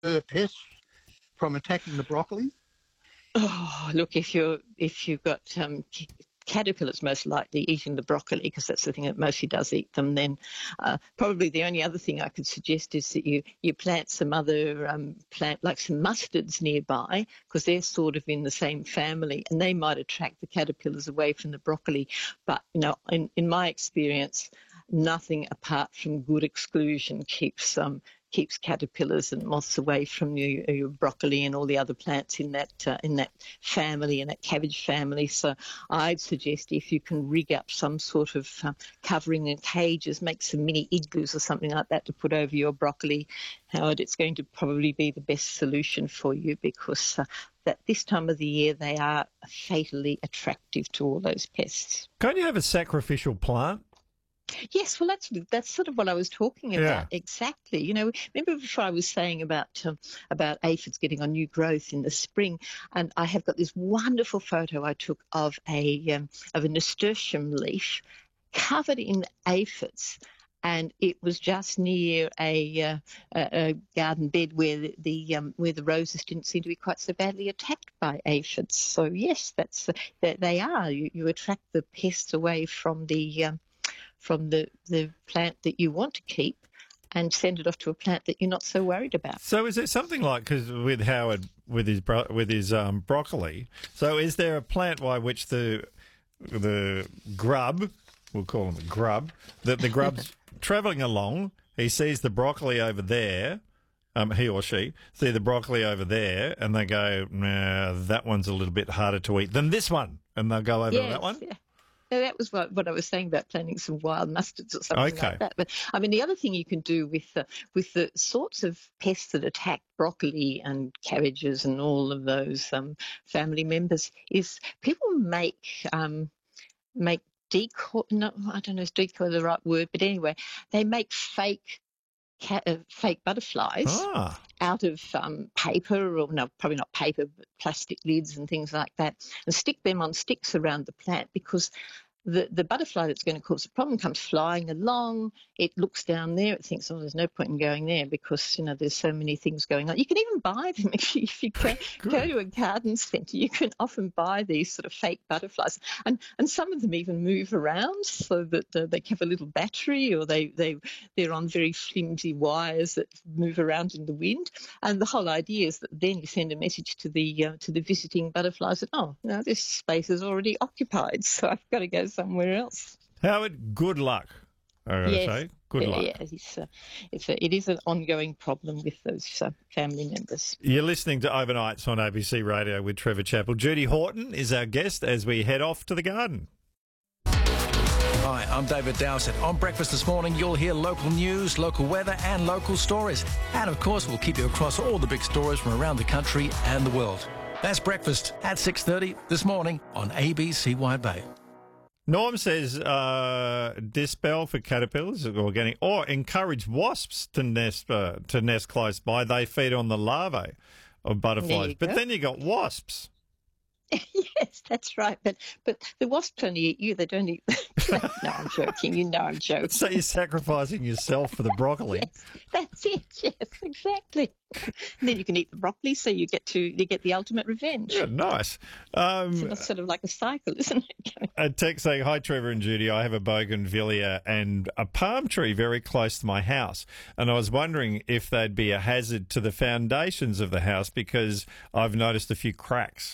pests from attacking the broccoli? Oh, look, if you've got caterpillars most likely eating the broccoli, because that's the thing that mostly does eat them, then probably the only other thing I could suggest is that you plant some other plant, like some mustards nearby, because they're sort of in the same family, and they might attract the caterpillars away from the broccoli. But, in my experience, nothing apart from good exclusion keeps caterpillars and moths away from your broccoli and all the other plants in that family, in that cabbage family. So I'd suggest if you can rig up some sort of covering in cages, make some mini igloos or something like that to put over your broccoli, Howard, it's going to probably be the best solution for you, because that this time of the year they are fatally attractive to all those pests. Can't you have a sacrificial plant? Yes, well, that's sort of what I was talking about. Yeah. Exactly. Remember before I was saying about aphids getting on new growth in the spring, and I have got this wonderful photo I took of a nasturtium leaf covered in aphids. And it was just near a garden bed where the roses didn't seem to be quite so badly attacked by aphids. So yes, they are. You attract the pests away from the plant that you want to keep and send it off to a plant that you're not so worried about. So is it something like, because with Howard, with his broccoli, so is there a plant by which the grub, we'll call him a grub, that the grub's travelling along, he sees the broccoli over there, he or she see the broccoli over there, and they go, nah, that one's a little bit harder to eat than this one, and they'll go over to that one? Yeah. No, that was what I was saying about planting some wild mustards or something like that. But I mean, the other thing you can do with the sorts of pests that attack broccoli and cabbages and all of those family members is people make decoy. No, I don't know if decoy is the right word, but anyway, they make fake butterflies out of paper, or no, probably not paper, but plastic lids and things like that, and stick them on sticks around the plant, because the butterfly that's going to cause the problem comes flying along. It looks down there. It thinks, there's no point in going there because, there's so many things going on. You can even buy them if you go to a garden centre. You can often buy these sort of fake butterflies. And some of them even move around so that they have a little battery, or they're on very flimsy wires that move around in the wind. And the whole idea is that then you send a message to the visiting butterflies that, this space is already occupied, so I've got to go somewhere else. Howard, good luck. I gotta say, good luck. Yeah, it is an ongoing problem with those family members. You're listening to Overnights on ABC Radio with Trevor Chappell. Judy Horton is our guest as we head off to the garden. Hi, I'm David Dowsett. On Breakfast this morning, you'll hear local news, local weather and local stories. And of course, we'll keep you across all the big stories from around the country and the world. That's Breakfast at 6:30 this morning on ABC Wide Bay. Norm says dispel for caterpillars or encourage wasps to nest close by. They feed on the larvae of butterflies. But then you got wasps. Yes, that's right. But the wasps only eat you. They don't eat. No, I'm joking. I'm joking. So you're sacrificing yourself for the broccoli. Yes, that's it. Yes, exactly. And then you can eat the broccoli, so you get the ultimate revenge. Yeah, nice. It's sort of like a cycle, isn't it? A text saying, "Hi Trevor and Judy, I have a bougainvillea and a palm tree very close to my house, and I was wondering if they'd be a hazard to the foundations of the house because I've noticed a few cracks."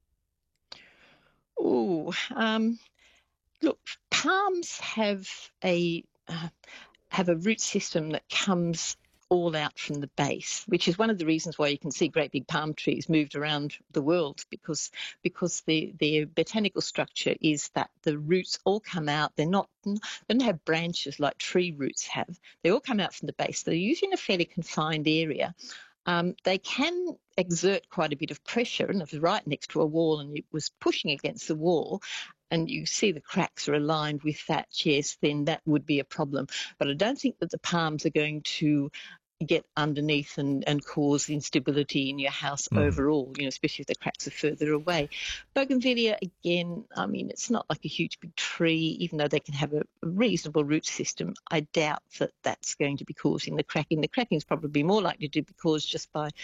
Oh, look, palms have a root system that comes all out from the base, which is one of the reasons why you can see great big palm trees moved around the world, because their botanical structure is that the roots all come out. They don't have branches like tree roots have. They all come out from the base. They're usually in a fairly confined area. They can exert quite a bit of pressure, and if it's right next to a wall and it was pushing against the wall and you see the cracks are aligned with that, yes, then that would be a problem. But I don't think that the palms are going to get underneath and cause instability in your house overall, especially if the cracks are further away. Bougainvillea, again, I mean, it's not like a huge big tree, even though they can have a reasonable root system. I doubt that that's going to be causing the cracking. The cracking is probably more likely to be caused just by